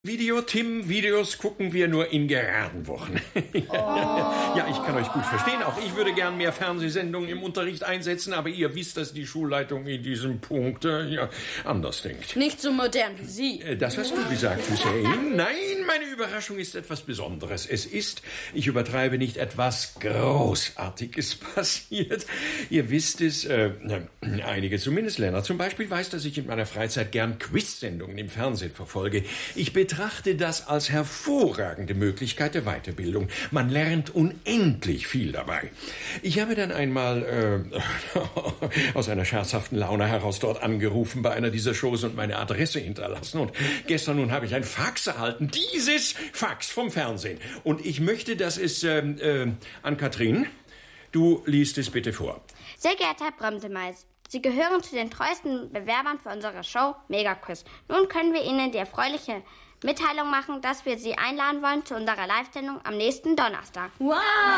Video, Tim, Videos gucken wir nur in geraden Wochen. Ja, ich kann euch gut verstehen. Auch ich würde gern mehr Fernsehsendungen im Unterricht einsetzen, aber ihr wisst, dass die Schulleitung in diesem Punkt anders denkt. Nicht so modern wie Sie. Das hast du gesagt, Hussein. Nein, meine Überraschung ist etwas Besonderes. Es ist, ich übertreibe nicht, etwas Großartiges passiert. Ihr wisst es, einige zumindest. Lennart zum Beispiel weiß, dass ich in meiner Freizeit gern Quiz-Sendungen im Fernsehen verfolge. Ich betrachte das als hervorragende Möglichkeit der Weiterbildung. Man lernt unendlich viel dabei. Ich habe dann einmal aus einer scherzhaften Laune heraus dort angerufen bei einer dieser Shows und meine Adresse hinterlassen. Und gestern nun habe ich ein Fax erhalten. Dieses Fax vom Fernsehen. Und ich möchte, dass es Ann-Kathrin, du liest es bitte vor. Sehr geehrter Herr Bremsemeis, Sie gehören zu den treuesten Bewerbern für unsere Show Megaquiz. Nun können wir Ihnen die erfreuliche Mitteilung machen, dass wir Sie einladen wollen zu unserer Live-Sendung am nächsten Donnerstag. Wow!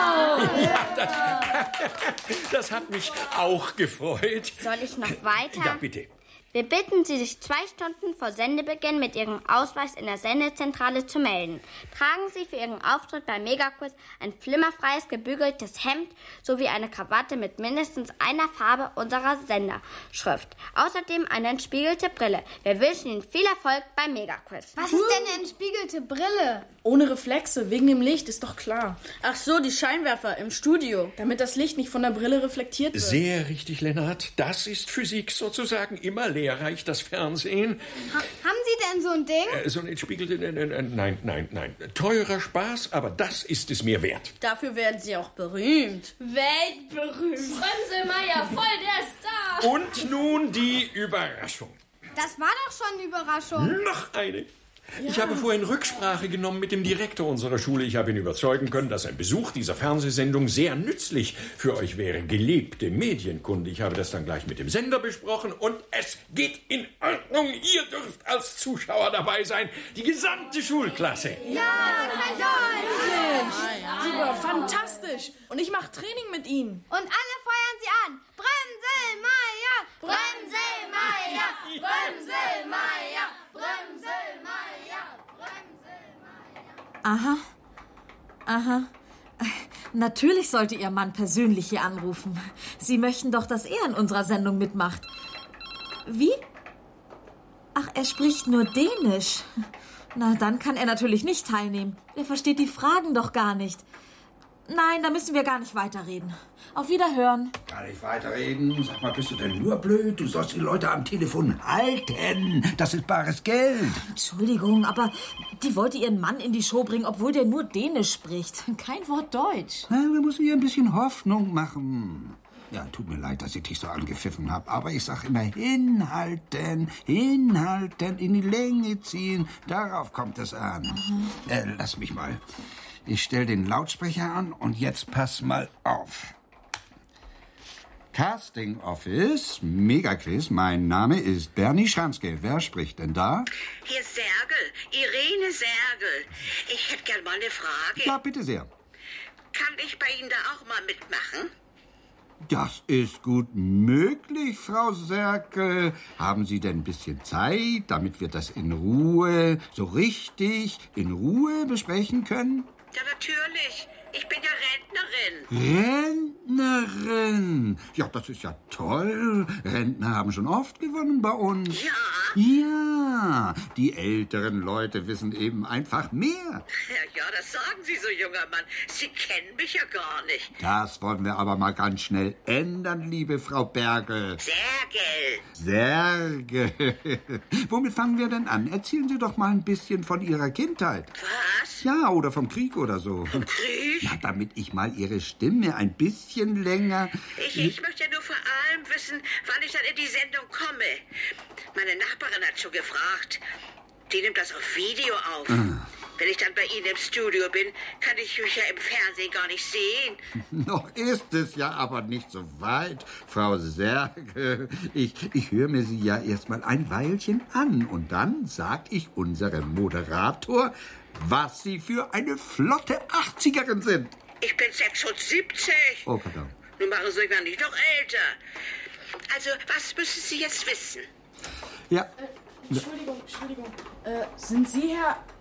Ja, das hat mich auch gefreut. Soll ich noch weiter? Ja, bitte. Wir bitten Sie, sich 2 Stunden vor Sendebeginn mit Ihrem Ausweis in der Sendezentrale zu melden. Tragen Sie für Ihren Auftritt beim Megaquiz ein flimmerfreies, gebügeltes Hemd sowie eine Krawatte mit mindestens einer Farbe unserer Senderschrift. Außerdem eine entspiegelte Brille. Wir wünschen Ihnen viel Erfolg beim Megaquiz. Was ist denn eine entspiegelte Brille? Ohne Reflexe, wegen dem Licht, ist doch klar. Ach so, die Scheinwerfer im Studio, damit das Licht nicht von der Brille reflektiert wird. Sehr richtig, Lennart. Das ist Physik sozusagen immer lehrreich, das Fernsehen. Haben Sie denn so ein Ding? So ein entspiegelte... Nein. Teurer Spaß, aber das ist es mir wert. Dafür werden Sie auch berühmt. Weltberühmt. Bremselmeier, voll der Star. Und nun die Überraschung. Das war doch schon eine Überraschung. Noch eine. Ja. Ich habe vorhin Rücksprache genommen mit dem Direktor unserer Schule. Ich habe ihn überzeugen können, dass ein Besuch dieser Fernsehsendung sehr nützlich für euch wäre. Gelebte Medienkunde. Ich habe das dann gleich mit dem Sender besprochen und es geht in Ordnung. Ihr dürft als Zuschauer dabei sein. Die gesamte Schulklasse. Ja, toll. Super, fantastisch. Und ich mache Training mit Ihnen. Und alle feuern Sie an. Bremselmeier, Bremselmeier, Bremselmeier, Bremselmeier, Bremselmeier. Aha. Natürlich sollte Ihr Mann persönlich hier anrufen. Sie möchten doch, dass er in unserer Sendung mitmacht. Wie? Ach, er spricht nur Dänisch. Na, dann kann er natürlich nicht teilnehmen. Er versteht die Fragen doch gar nicht. Nein, da müssen wir gar nicht weiterreden. Auf Wiederhören. Gar nicht weiterreden? Sag mal, bist du denn nur blöd? Du sollst die Leute am Telefon halten. Das ist bares Geld. Entschuldigung, aber die wollte ihren Mann in die Show bringen, obwohl der nur Dänisch spricht. Kein Wort Deutsch. Ja, wir müssen ihr ein bisschen Hoffnung machen. Ja, tut mir leid, dass ich dich so angepfiffen habe, aber ich sag immer hinhalten, in die Länge ziehen. Darauf kommt es an. Lass mich mal. Ich stell den Lautsprecher an und jetzt pass mal auf. Casting Office, Megaquiz, mein Name ist Bernie Schranzke. Wer spricht denn da? Hier ist Sergel, Irene Sergel. Ich hätte gern mal eine Frage. Ja, bitte sehr. Kann ich bei Ihnen da auch mal mitmachen? Das ist gut möglich, Frau Serkel. Haben Sie denn ein bisschen Zeit, damit wir das in Ruhe, so richtig in Ruhe besprechen können? Ja, natürlich. Ich bin ja Rentnerin. Rentnerin? Ja, das ist ja toll. Rentner haben schon oft gewonnen bei uns. Ja? Ja, die älteren Leute wissen eben einfach mehr. Ja, das sagen Sie so, junger Mann. Sie kennen mich ja gar nicht. Das wollen wir aber mal ganz schnell ändern, liebe Frau Bergel. Sergel. Womit fangen wir denn an? Erzählen Sie doch mal ein bisschen von Ihrer Kindheit. Was? Ja, oder vom Krieg oder so. Vom Krieg? Ja, damit ich mal Ihre Stimme ein bisschen länger... Ich möchte ja nur vor allem wissen, wann ich dann in die Sendung komme. Meine Nachbarin hat schon gefragt. Die nimmt das auf Video auf. Wenn ich dann bei Ihnen im Studio bin, kann ich mich ja im Fernsehen gar nicht sehen. Noch ist es ja aber nicht so weit, Frau Sergel. Ich höre mir Sie ja erst mal ein Weilchen an. Und dann sag ich unserem Moderator, was Sie für eine flotte 80erin sind. Ich bin 76. Oh, pardon. Nun machen Sie mich mal nicht noch älter. Also, was müssen Sie jetzt wissen? Ja, Entschuldigung. Sind Sie